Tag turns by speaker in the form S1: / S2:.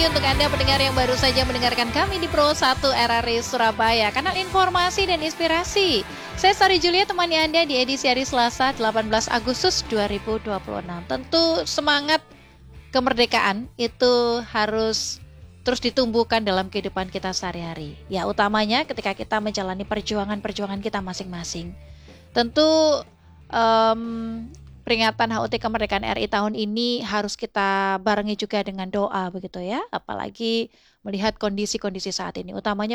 S1: Untuk Anda pendengar yang baru saja mendengarkan kami di Pro 1 RRI Surabaya, kanal informasi dan inspirasi. Saya Sari Julia, temani Anda di edisi hari Selasa 18 Agustus 2026. Tentu semangat kemerdekaan itu harus terus ditumbuhkan dalam kehidupan kita sehari-hari. Ya, utamanya ketika kita menjalani perjuangan-perjuangan kita masing-masing. Tentu peringatan HUT kemerdekaan RI tahun ini harus kita barengi juga dengan doa begitu ya, apalagi melihat kondisi-kondisi saat ini, utamanya